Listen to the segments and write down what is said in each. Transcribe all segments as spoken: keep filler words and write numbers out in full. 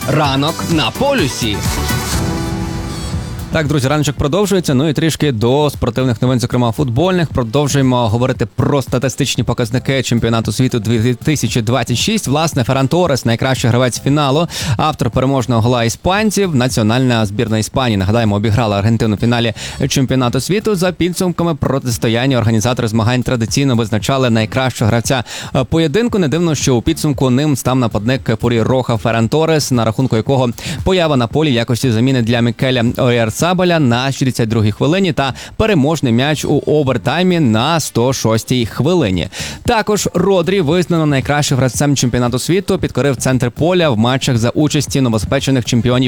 Ранок на полюсі. Так, друзі, раночок продовжується. Ну і трішки до спортивних новин, зокрема футбольних. Продовжуємо говорити про статистичні показники чемпіонату світу дві тисячі двадцять шість. Власне, Ферран Торрес, найкращий гравець фіналу, автор переможного гола іспанців. Національна збірна Іспанії, нагадаємо, обіграла Аргентину в фіналі чемпіонату світу. За підсумками протистояння організатори змагань традиційно визначали найкращого гравця поєдинку. Не дивно, що у підсумку ним став нападник Фурі Роха Ферран Торрес, на рахунку якого поява на полі в якості заміни для Мікеля Ойярзабаля на шістдесят другій хвилині та переможний м'яч у овертаймі на сто шостій хвилині. Також Родрі визнано найкращим гравцем чемпіонату світу, підкорив центр поля в матчах за участі новоспечених чемпіонів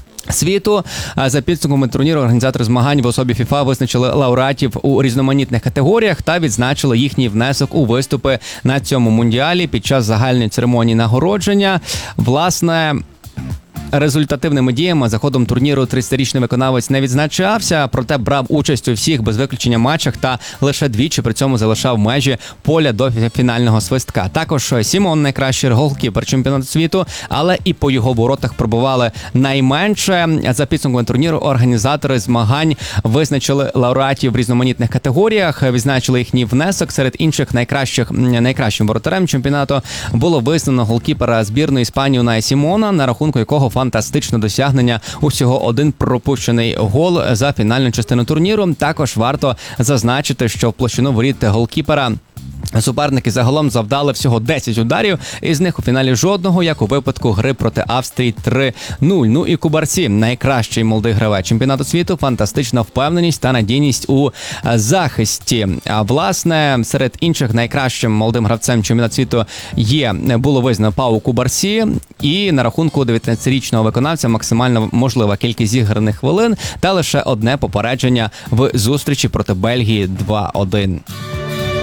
світу. За підсумками турніру організатори змагань в особі ФІФА визначили лауреатів у різноманітних категоріях та відзначили їхній внесок у виступи на цьому мундіалі під час загальної церемонії нагородження. Власне, результативними діями за ходом турніру тридцятирічний виконавець не відзначався, проте брав участь у всіх без виключення матчах та лише двічі при цьому залишав межі поля до фінального свистка. Також Сімон найкращий голкіпер чемпіонату світу, але і по його воротах пробували найменше. За підсумками турніру організатори змагань визначили лауреатів в різноманітних категоріях, відзначили їхній внесок. Серед інших найкращих найкращим воротарем чемпіонату було визнано голкіпера збірної Іспанії Унай Сімона, на рахунку якого фантастичне досягнення, усього один пропущений гол за фінальну частину турніру. Також варто зазначити, що в площину воріт голкіпера суперники загалом завдали всього десять ударів, із них у фіналі жодного, як у випадку гри проти Австрії три нуль. Ну і Кубарсі, найкращий молодий гравець чемпіонату світу, фантастична впевненість та надійність у захисті. А власне, серед інших найкращим молодим гравцем чемпіонату світу є, було визнано Пау Кубарсі, і на рахунку дев'ятнадцятирічного виконавця максимально можлива кількість зіграних хвилин та лише одне попередження в зустрічі проти Бельгії два один.